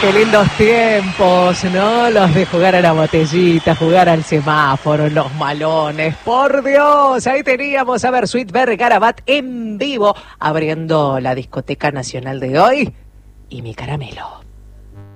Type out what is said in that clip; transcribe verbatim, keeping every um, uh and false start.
Qué lindos tiempos, ¿no? Los de jugar a la botellita, jugar al semáforo, los malones. Por Dios, ahí teníamos a ver Sweet Bergarabat en vivo, abriendo la discoteca nacional de hoy. Y mi caramelo.